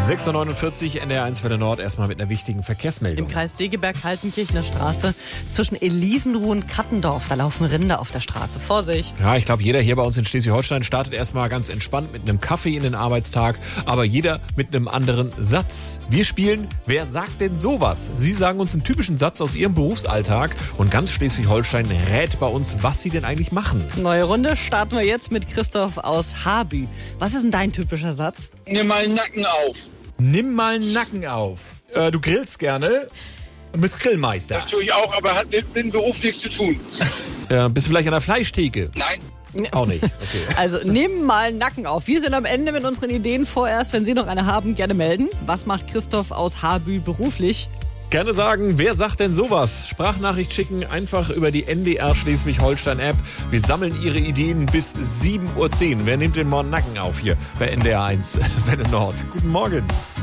6:49 Uhr, NDR1 für den Nord, erstmal mit einer wichtigen Verkehrsmeldung. Im Kreis Segeberg-Kaltenkirchener Straße zwischen Elisenruh und Kattendorf, da laufen Rinder auf der Straße. Vorsicht! Ja, ich glaube, jeder hier bei uns in Schleswig-Holstein startet erstmal ganz entspannt mit einem Kaffee in den Arbeitstag, aber jeder mit einem anderen Satz. Wir spielen Wer sagt denn sowas? Sie sagen uns einen typischen Satz aus Ihrem Berufsalltag und ganz Schleswig-Holstein rät bei uns, was Sie denn eigentlich machen. Neue Runde starten wir jetzt mit Christoph aus Haarby. Was ist denn dein typischer Satz? Nimm mal den Nacken auf. Nimm mal einen Nacken auf. Du grillst gerne und bist Grillmeister. Das tue ich auch, aber hat mit dem Beruf nichts zu tun. Bist du vielleicht an der Fleischtheke? Nein. Auch nicht. Okay. Also nimm mal einen Nacken auf. Wir sind am Ende mit unseren Ideen vorerst. Wenn Sie noch eine haben, gerne melden. Was macht Christoph aus Haarby beruflich? Gerne sagen, wer sagt denn sowas? Sprachnachricht schicken, einfach über die NDR Schleswig-Holstein-App. Wir sammeln Ihre Ideen bis 7:10 Uhr. Wer nimmt den morgen Nacken auf hier bei NDR 1 für den Nord? Guten Morgen.